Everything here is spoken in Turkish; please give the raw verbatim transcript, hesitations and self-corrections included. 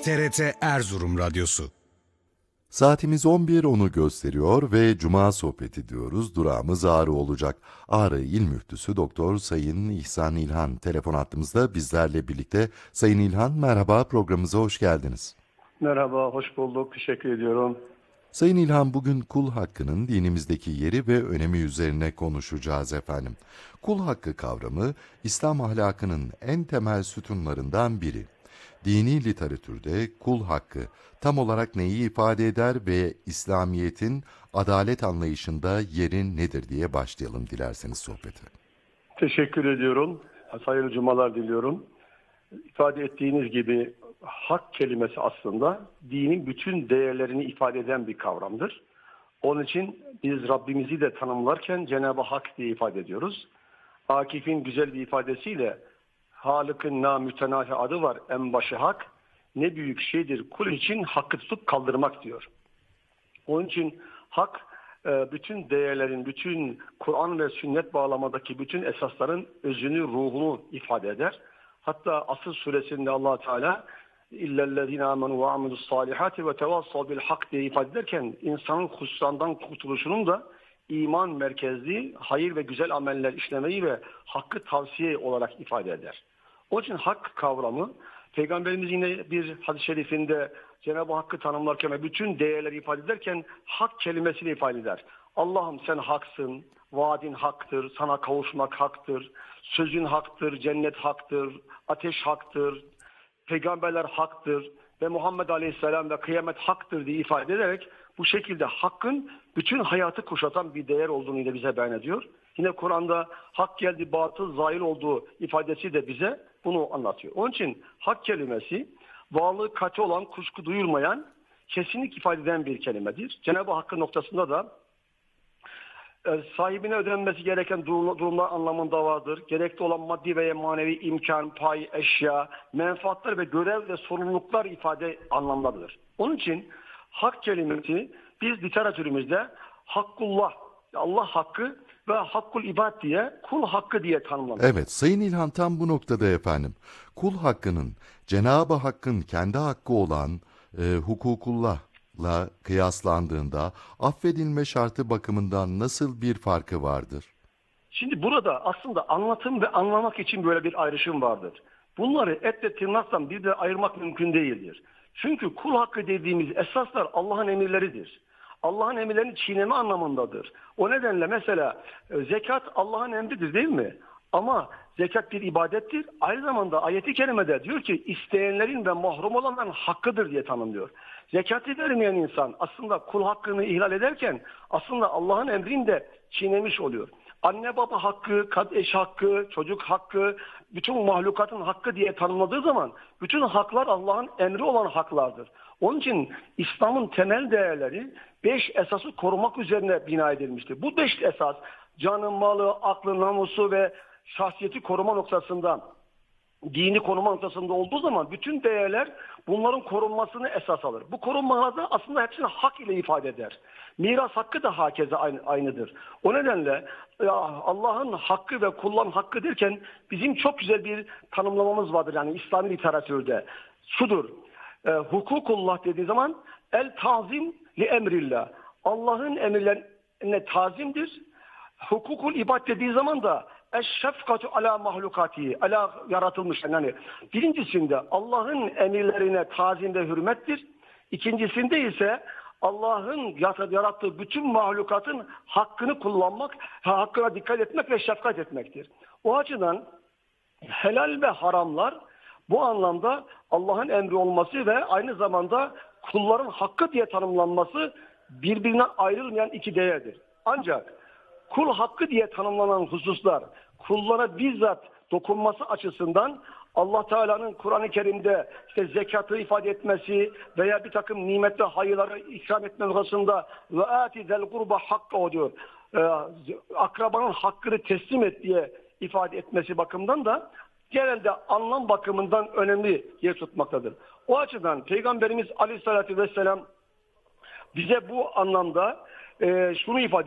T R T Erzurum Radyosu. Saatimiz on bir onu gösteriyor ve Cuma sohbeti diyoruz. Durağımız Ağrı olacak. Ağrı İl Müftüsü Doktor Sayın İhsan İlhan telefon hattımızda bizlerle birlikte. Sayın İlhan, merhaba, programımıza hoş geldiniz. Merhaba, hoş bulduk. Teşekkür ediyorum. Sayın İlhan, bugün kul hakkının dinimizdeki yeri ve önemi üzerine konuşacağız efendim. Kul hakkı kavramı İslam ahlakının en temel sütunlarından biri. Dini literatürde kul hakkı tam olarak neyi ifade eder ve İslamiyet'in adalet anlayışında yeri nedir diye başlayalım dilerseniz sohbete. Teşekkür ediyorum. Hayırlı cumalar diliyorum. İfade ettiğiniz gibi hak kelimesi aslında dinin bütün değerlerini ifade eden bir kavramdır. Onun için biz Rabbimizi de tanımlarken Cenab-ı Hak diye ifade ediyoruz. Akif'in güzel bir ifadesiyle Halık'ın namütenahi adı var, en başı hak. Ne büyük şeydir kul için hakkı tutup kaldırmak diyor. Onun için hak bütün değerlerin, bütün Kur'an ve sünnet bağlamadaki bütün esasların özünü, ruhunu ifade eder. Hatta Asr suresinde Allah Teala illellezine amenu ve amilus salihati ve tevassav bil hak diye ifade ederken insanın husrandan kurtuluşunun da iman merkezli hayır ve güzel ameller işlemeyi ve hakkı tavsiye olarak ifade eder. Onun için hak kavramı Peygamberimiz yine bir hadis-i şerifinde Cenab-ı Hakk'ı tanımlarken ve bütün değerleri ifade ederken hak kelimesiyle ifade eder. Allah'ım sen haksın, vaadin haktır, sana kavuşmak haktır, sözün haktır, cennet haktır, ateş haktır, peygamberler haktır ve Muhammed Aleyhisselam ve kıyamet haktır diye ifade ederek bu şekilde hakkın bütün hayatı kuşatan bir değer olduğunu da bize beyan ediyor. Yine Kur'an'da hak geldi, batıl zahir olduğu ifadesi de bize bunu anlatıyor. Onun için hak kelimesi varlığı katı olan, kuşku duyulmayan, kesinlik ifade eden bir kelimedir. Cenab-ı Hakk'ın noktasında da sahibine ödenmesi gereken durumlar anlamında vardır. Gerekli olan maddi veya manevi imkan, pay, eşya, menfaatler ve görev ve sorumluluklar ifade anlamlarıdır. Onun için hak kelimesi biz literatürümüzde Hakkullah, Allah hakkı ve Hakkul ibad diye, kul hakkı diye tanımlanır. Evet, Sayın İlhan, tam bu noktada efendim, kul hakkının Cenab-ı Hakk'ın kendi hakkı olan e, hukukullah'la kıyaslandığında affedilme şartı bakımından nasıl bir farkı vardır? Şimdi burada aslında anlatım ve anlamak için böyle bir ayrışım vardır. Bunları etle tırnakla birbirine ayırmak mümkün değildir. Çünkü kul hakkı dediğimiz esaslar Allah'ın emirleridir. Allah'ın emirlerini çiğneme anlamındadır. O nedenle mesela zekat Allah'ın emridir değil mi? Ama zekat bir ibadettir. Aynı zamanda ayet-i kerimede diyor ki isteyenlerin ve mahrum olanların hakkıdır diye tanımlıyor. Zekatı vermeyen insan aslında kul hakkını ihlal ederken aslında Allah'ın emrini de çiğnemiş oluyor. Anne baba hakkı, eş hakkı, çocuk hakkı, bütün mahlukatın hakkı diye tanımladığı zaman bütün haklar Allah'ın emri olan haklardır. Onun için İslam'ın temel değerleri beş esası korumak üzerine bina edilmiştir. Bu beş esas canı, malı, aklı, namusu ve şahsiyeti koruma noktasında, dini koruma noktasında olduğu zaman bütün değerler bunların korunmasını esas alır. Bu korunmalarda aslında hepsini hak ile ifade eder. Miras hakkı da hakeza aynı, aynıdır. O nedenle Allah'ın hakkı ve kulların hakkı derken bizim çok güzel bir tanımlamamız vardır yani İslami literatürde. Şudur, e, hukukullah dediği zaman el tazim li emrillah. Allah'ın emirlerine tazimdir. Hukukul ibad dediği zaman da eşşefkatu ala mahlukati, ala yaratılmış. Yani birincisinde Allah'ın emirlerine tazim ve hürmettir. İkincisinde ise Allah'ın yarattığı bütün mahlukatın hakkını kullanmak, hakkına dikkat etmek ve şefkat etmektir. O açıdan helal ve haramlar bu anlamda Allah'ın emri olması ve aynı zamanda kulların hakkı diye tanımlanması birbirine ayrılmayan iki değerdir. Ancak kul hakkı diye tanımlanan hususlar kullara bizzat dokunması açısından Allah Teala'nın Kur'an-ı Kerim'de işte zekatı ifade etmesi veya bir takım nimet ve hayırları ikram etme noktasında ve ati zel kurba hakka diyor. Ee, akrabanın hakkını teslim et diye ifade etmesi bakımından da genelde anlam bakımından önemli yer tutmaktadır. O açıdan Peygamberimiz Aleyhisselatü Vesselam bize bu anlamda e, şunu ifade